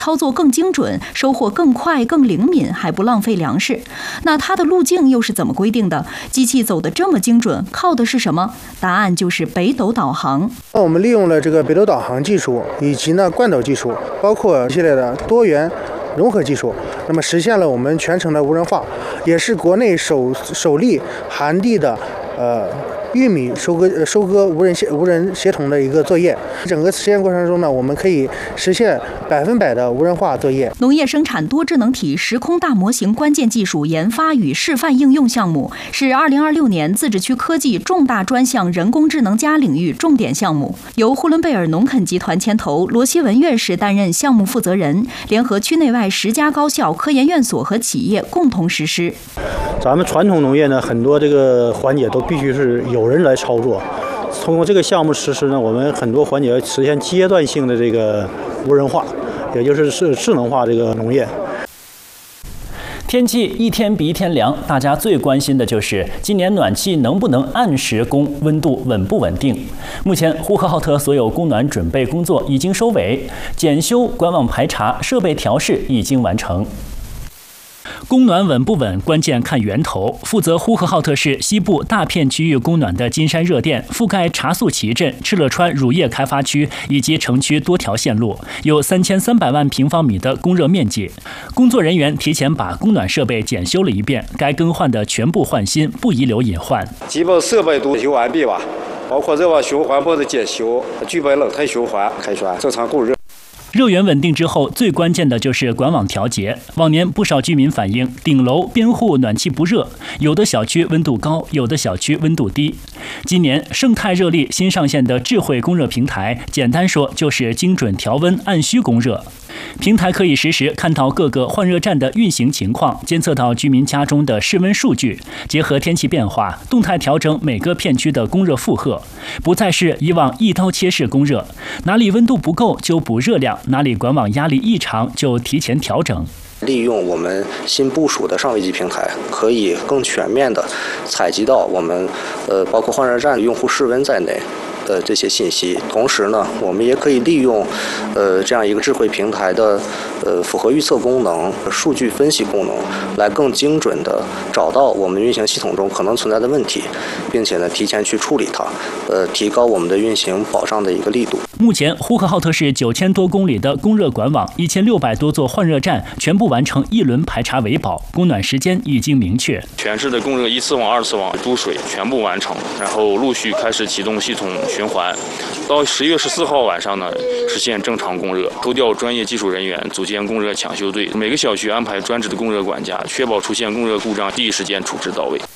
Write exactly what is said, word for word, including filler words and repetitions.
操作更精准，收获更快、更灵敏，还不浪费粮食。那它的路径又是怎么规定的？机器走得这么精准，靠的是什么？答案就是北斗导航。 那我们利用了这个北斗导航技术，以及呢惯斗技术，包括一系列的多元融合技术，那么实现了我们全程的无人化，也是国内首首例含地的呃。玉米收割收割无人协无人协同的一个作业，整个实验过程中呢，我们可以实现百分百的无人化作业。 农业生产多智能体时空大模型关键技术研发与示范应用项目是二零二六年自治区科技重大专项人工智能加领域重点项目，由呼伦贝尔农垦集团牵头，罗希文院士担任项目负责人，联合区内外十家高校、科研院所和企业共同实施。 咱们传统农业呢，很多这个环节都必须是有人来操作。通过这个项目实施呢，我们很多环节实现阶段性的这个无人化，也就是是智能化这个农业。 天气一天比一天凉，大家最关心的就是今年暖气能不能按时供，温度稳不稳定。目前呼和浩特所有供暖准备工作已经收尾，检修、管网排查、设备调试已经完成。供暖稳不稳，关键看源头。负责呼和浩特市西部大片区域供暖的金山热电，覆盖茶树旗镇、敕勒川乳业开发区以及城区多条线路，有三千三百万平方米的供热面积。工作人员提前把供暖设备检修了一遍，该更换的全部换新，不遗留隐患。 基本设备都检修完毕吧，包括热网循环部的检修，具备冷态循环，开栓正常供热。 热源稳定之后，最关键的就是管网调节。往年不少居民反映，顶楼边户暖气不热，有的小区温度高，有的小区温度低。今年盛泰热力新上线的智慧供热平台，简单说就是精准调温、按需供热。平台可以实时看到各个换热站的运行情况，监测到居民家中的室温数据，结合天气变化，动态调整每个片区的供热负荷，不再是以往一刀切式供热，哪里温度不够就补热量，哪里管网压力异常就提前调整。 利用我们新部署的上位机平台，可以更全面地采集到我们呃包括换热站用户室温在内的这些信息。同时呢，我们也可以利用呃这样一个智慧平台的呃符合预测功能、数据分析功能，来更精准地找到我们运行系统中可能存在的问题，并且呢提前去处理它，呃提高我们的运行保障的一个力度。 目前，呼和浩特市九千多公里的供热管网，一千六百多座换热站全部完成一轮排查维保，供暖时间已经明确。 全市的供热一次网、二次网注水全部完成，然后陆续开始启动系统循环。到十月十四号晚上呢，实现正常供热。抽调专业技术人员，组建供热抢修队，每个小区安排专职的供热管家，确保出现供热故障第一时间处置到位。